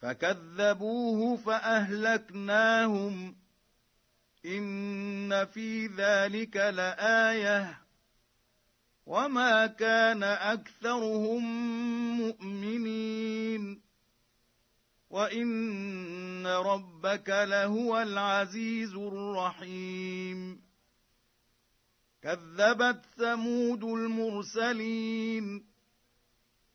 فكذبوه فأهلكناهم إن في ذلك لآية وما كان أكثرهم مؤمنين وإن ربك لهو العزيز الرحيم كذبت ثمود المرسلين